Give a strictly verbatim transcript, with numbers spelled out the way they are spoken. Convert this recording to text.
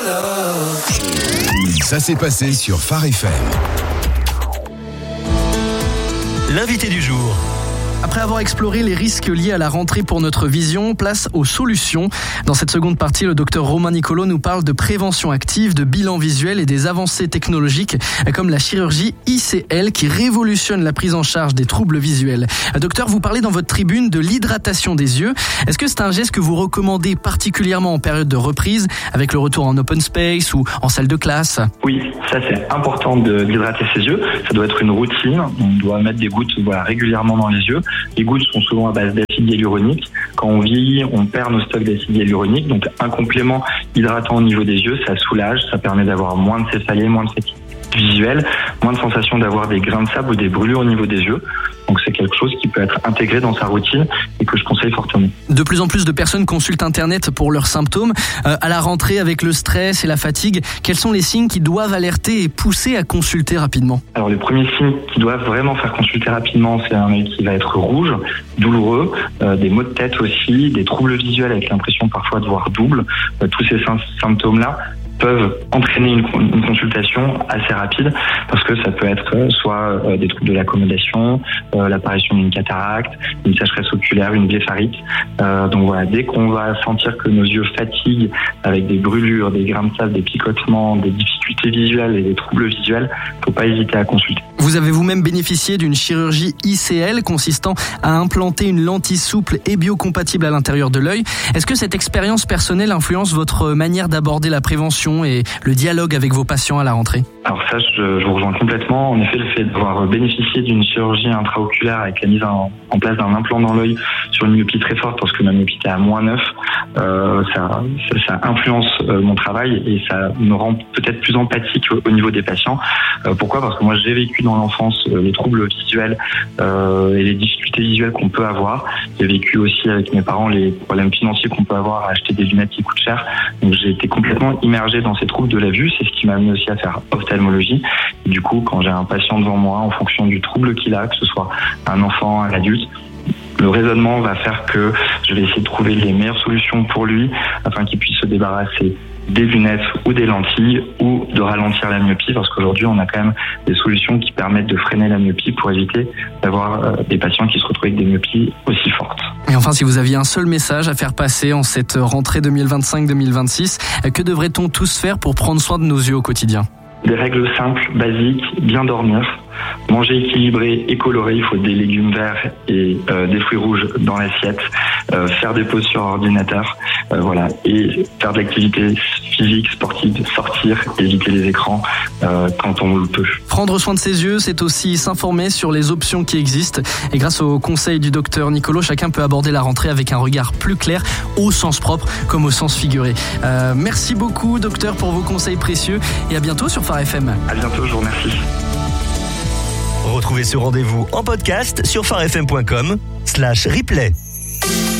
Ça s'est passé sur Phare F M. L'invité du jour. Après avoir exploré les risques liés à la rentrée pour notre vision, place aux solutions. Dans cette seconde partie, le docteur Romain Nicolo nous parle de prévention active, de bilan visuel et des avancées technologiques comme la chirurgie I C L qui révolutionne la prise en charge des troubles visuels. Docteur, vous parlez dans votre tribune de l'hydratation des yeux. Est-ce que c'est un geste que vous recommandez particulièrement en période de reprise avec le retour en open space ou en salle de classe? Oui, ça c'est important de, d'hydrater ses yeux. Ça doit être une routine. On doit mettre des gouttes voilà, régulièrement dans les yeux. Les gouttes sont souvent à base d'acide hyaluronique. Quand on vieillit, on perd nos stocks d'acide hyaluronique. Donc un complément hydratant au niveau des yeux, ça soulage, ça permet d'avoir moins de céphalée, moins de fatigue visuelle, moins de sensation d'avoir des grains de sable ou des brûlures au niveau des yeux. Donc c'est quelque chose qui peut être intégré dans sa routine et que je conseille fortement. De plus en plus de personnes consultent Internet pour leurs symptômes. Euh, à la rentrée, avec le stress et la fatigue, quels sont les signes qui doivent alerter et pousser à consulter rapidement? Alors les premiers signes qui doivent vraiment faire consulter rapidement, c'est un œil qui va être rouge, douloureux, euh, des maux de tête aussi, des troubles visuels avec l'impression parfois de voir double. Euh, tous ces symptômes-là peuvent entraîner une, une consultation assez rapide parce que ça peut être euh, soit euh, des troubles de l'accommodation, euh, l'apparition d'une cataracte, une sécheresse oculaire, une blépharite. Euh, donc voilà, dès qu'on va sentir que nos yeux fatiguent avec des brûlures, des grains de sable, des picotements, des difficultés visuelles et des troubles visuels, faut pas hésiter à consulter. Vous avez vous-même bénéficié d'une chirurgie I C L consistant à implanter une lentille souple et biocompatible à l'intérieur de l'œil. Est-ce que cette expérience personnelle influence votre manière d'aborder la prévention et le dialogue avec vos patients à la rentrée? Alors ça, je, je vous rejoins complètement. En effet, le fait d'avoir bénéficié d'une chirurgie intraoculaire avec la mise en, en place d'un implant dans l'œil sur une myopie très forte, parce que ma myopie était à moins neuf, euh, ça, ça, ça influence euh, mon travail et ça me rend peut-être plus empathique au, au niveau des patients. Euh, pourquoi? Parce que moi, j'ai vécu dans l'enfance euh, les troubles visuels euh, et les difficultés visuelles qu'on peut avoir. J'ai vécu aussi avec mes parents les problèmes financiers qu'on peut avoir à acheter des lunettes qui coûtent cher. Donc j'ai été complètement immergé dans ces troubles de la vue. C'est ce qui m'a amené aussi à faire ophtalmologie. Et du coup, quand j'ai un patient devant moi, en fonction du trouble qu'il a, que ce soit un enfant, un adulte, le raisonnement va faire que je vais essayer de trouver les meilleures solutions pour lui afin qu'il puisse se débarrasser des lunettes ou des lentilles ou de ralentir la myopie, parce qu'aujourd'hui on a quand même des solutions qui permettent de freiner la myopie pour éviter d'avoir euh, des patients qui se retrouvent avec des myopies aussi fortes. Et enfin, si vous aviez un seul message à faire passer en cette rentrée deux mille vingt-cinq deux mille vingt-six, que devrait-on tous faire pour prendre soin de nos yeux au quotidien? Des règles simples, basiques, bien dormir, manger équilibré et coloré, il faut des légumes verts et euh, des fruits rouges dans l'assiette, euh, faire des pauses sur ordinateur, euh, voilà, et faire de l'activité physique, sportive, sortir, éviter les écrans euh, quand on le peut. Prendre soin de ses yeux, c'est aussi s'informer sur les options qui existent. Et grâce aux conseils du docteur Nicolo, chacun peut aborder la rentrée avec un regard plus clair, au sens propre comme au sens figuré. Euh, merci beaucoup, docteur, pour vos conseils précieux et à bientôt sur Phare F M. À bientôt, je vous remercie. Retrouvez ce rendez-vous en podcast sur pharefm point com slash replay.